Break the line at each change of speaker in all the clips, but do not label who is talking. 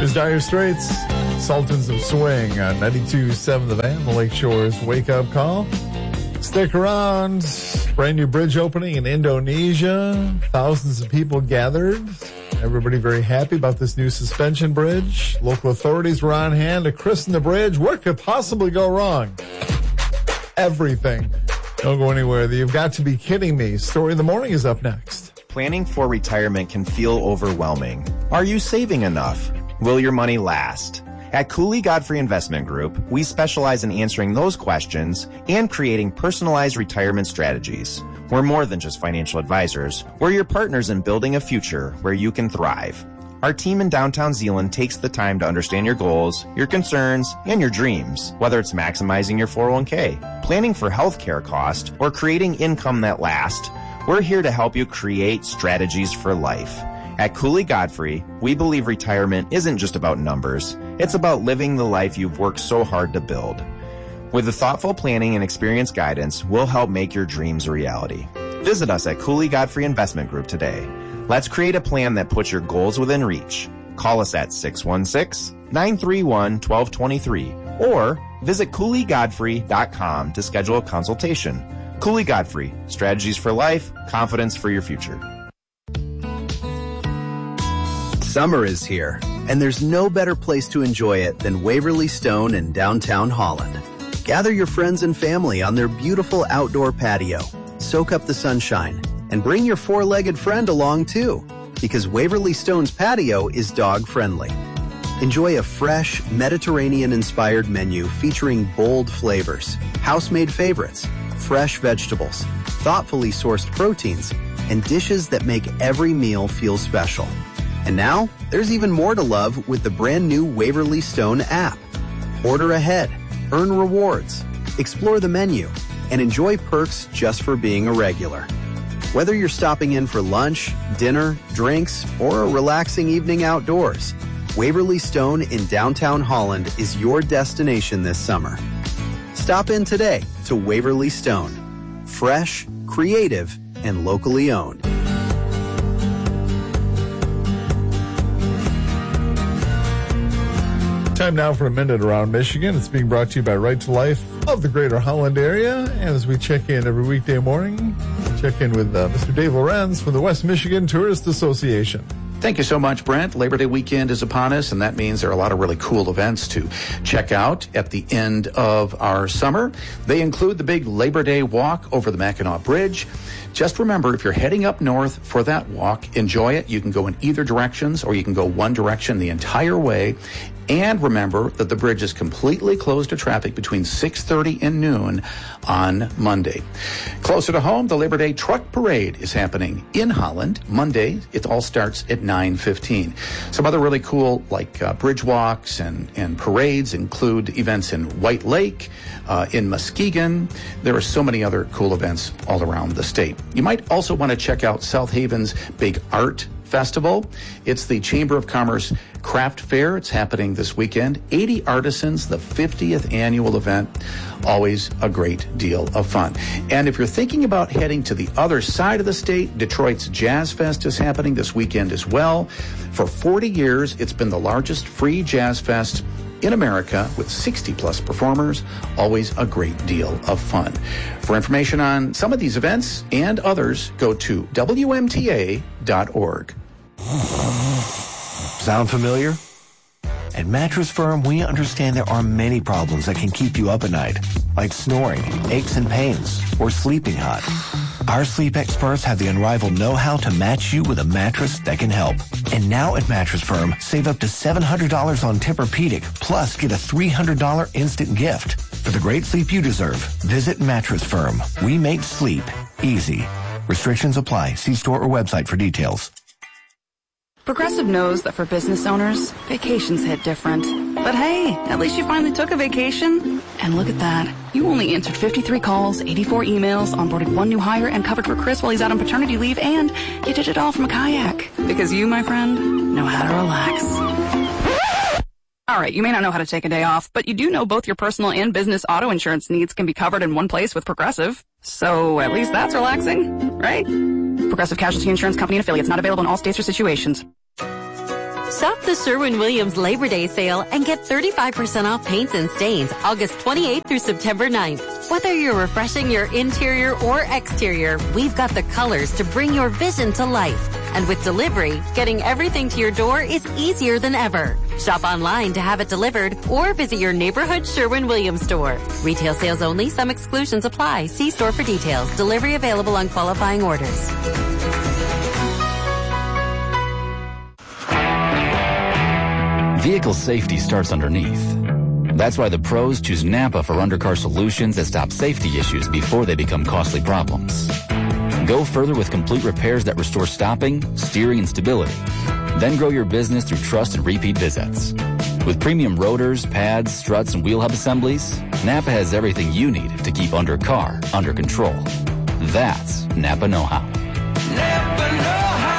There's Dire Straits, Sultans of Swing on 92.7 The Van, the Lakeshore's wake-up call. Stick around. Brand new bridge opening in Indonesia. Thousands of people gathered. Everybody very happy about this new suspension bridge. Local authorities were on hand to christen the bridge. What could possibly go wrong? Everything. Don't go anywhere. You've got to be kidding me. Story of the morning is up next.
Planning for retirement can feel overwhelming. Are you saving enough? Will your money last? At Cooley Godfrey Investment Group, we specialize in answering those questions and creating personalized retirement strategies. We're more than just financial advisors. We're your partners in building a future where you can thrive. Our team in downtown Zeeland takes the time to understand your goals, your concerns, and your dreams, whether it's maximizing your 401k, planning for healthcare cost, or creating income that lasts. We're here to help you create strategies for life. At Cooley Godfrey, we believe retirement isn't just about numbers. It's about living the life you've worked so hard to build. With the thoughtful planning and experienced guidance, we'll help make your dreams a reality. Visit us at Cooley Godfrey Investment Group today. Let's create a plan that puts your goals within reach. Call us at 616-931-1223 or visit CooleyGodfrey.com to schedule a consultation. Cooley Godfrey, strategies for life, confidence for your future.
Summer is here, and there's no better place to enjoy it than Waverly Stone in downtown Holland. Gather your friends and family on their beautiful outdoor patio. Soak up the sunshine, and bring your four-legged friend along too, because Waverly Stone's patio is dog-friendly. Enjoy a fresh, Mediterranean-inspired menu featuring bold flavors, house-made favorites, fresh vegetables, thoughtfully sourced proteins, and dishes that make every meal feel special. And now, there's even more to love with the brand new Waverly Stone app. Order ahead, earn rewards, explore the menu, and enjoy perks just for being a regular. Whether you're stopping in for lunch, dinner, drinks, or a relaxing evening outdoors, Waverly Stone in downtown Holland is your destination this summer. Stop in today to Waverly Stone. Fresh, creative, and locally owned.
Time now for a minute around Michigan. It's being brought to you by Right to Life of the Greater Holland area. And as we check in every weekday morning, check in with Mr. Dave Lorenz from the West Michigan Tourist Association.
Thank you so much, Brent. Labor Day weekend is upon us, and that means there are a lot of really cool events to check out at the end of our summer. They include the big Labor Day walk over the Mackinac Bridge. Just remember, if you're heading up north for that walk, enjoy it. You can go in either directions, or you can go one direction the entire way. And remember that the bridge is completely closed to traffic between 6:30 and noon on Monday. Closer to home, the Labor Day Truck Parade is happening in Holland. Monday, it all starts at 9:15. Some other really cool, bridge walks and parades include events in White Lake, in Muskegon. There are so many other cool events all around the state. You might also want to check out South Haven's big art festival. It's the Chamber of Commerce Craft Fair. It's happening this weekend. 80 artisans, the 50th annual event. Always a great deal of fun. And if you're thinking about heading to the other side of the state, Detroit's Jazz Fest is happening this weekend as well. For 40 years, it's been the largest free jazz fest in America with 60-plus performers. Always a great deal of fun. For information on some of these events and others, go to WMTA.org.
Sound familiar? At Mattress Firm, we understand there are many problems that can keep you up at night, like snoring, aches and pains, or sleeping hot. Our sleep experts have the unrivaled know-how to match you with a mattress that can help. And now at Mattress Firm, save up to $700 on Tempur-Pedic, plus get a $300 instant gift. For the great sleep you deserve, visit Mattress Firm. We make sleep easy. Restrictions apply. See store or website for details.
Progressive knows that for business owners, vacations hit different. But hey, at least you finally took a vacation. And look at that. You only answered 53 calls, 84 emails, onboarded one new hire, and covered for Chris while he's out on paternity leave, and you did it all from a kayak. Because you, my friend, know how to relax. All right, you may not know how to take a day off, but you do know both your personal and business auto insurance needs can be covered in one place with Progressive. So at least that's relaxing, right? Progressive Casualty Insurance Company and affiliates, not available in all states or situations.
Shop the Sherwin-Williams Labor Day sale and get 35% off paints and stains August 28th through September 9th. Whether you're refreshing your interior or exterior, we've got the colors to bring your vision to life. And with delivery, getting everything to your door is easier than ever. Shop online to have it delivered or visit your neighborhood Sherwin-Williams store. Retail sales only. Some exclusions apply. See store for details. Delivery available on qualifying orders.
Vehicle safety starts underneath. That's why the pros choose Napa for undercar solutions that stop safety issues before they become costly problems. Go further with complete repairs that restore stopping, steering, and stability. Then grow your business through trust and repeat visits. With premium rotors, pads, struts, and wheel hub assemblies, Napa has everything you need to keep undercar under control. That's Napa know-how.
Napa know-how!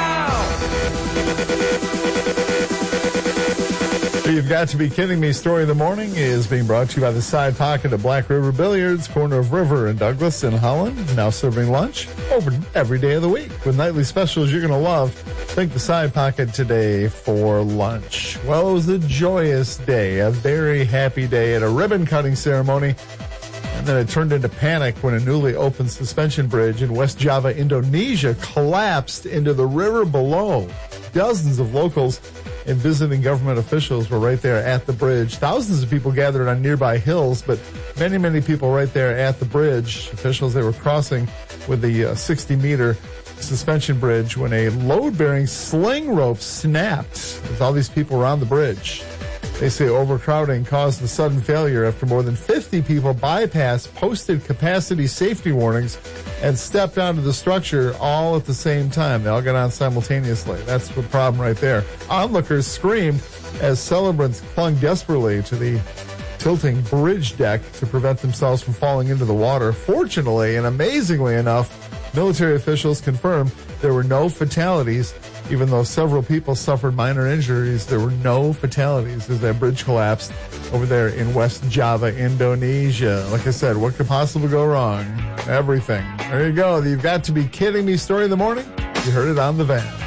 You've got to be kidding me. Story of the morning is being brought to you by the Side Pocket of Black River Billiards, corner of River and Douglas in Holland. Now serving lunch, open every day of the week with nightly specials you're going to love. Think the Side Pocket today for lunch. Well, it was a joyous day, a very happy day at a ribbon cutting ceremony. And then it turned into panic when a newly opened suspension bridge in West Java, Indonesia collapsed into the river below. Dozens of locals and visiting government officials were right there at the bridge. Thousands of people gathered on nearby hills, but many, many people right there at the bridge. Officials, they were crossing with the 60-meter suspension bridge when a load-bearing sling rope snapped with all these people around the bridge. They say overcrowding caused the sudden failure after more than 50 people bypassed posted capacity safety warnings and stepped onto the structure all at the same time. They all got on simultaneously. That's the problem right there. Onlookers screamed as celebrants clung desperately to the tilting bridge deck to prevent themselves from falling into the water. Fortunately and amazingly enough, military officials confirmed there were no fatalities. Even though several people suffered minor injuries, there were no fatalities as that bridge collapsed over there in West Java, Indonesia. Like I said, what could possibly go wrong? Everything. There you go. You've got to be kidding me. Story of the morning. You heard it on the van.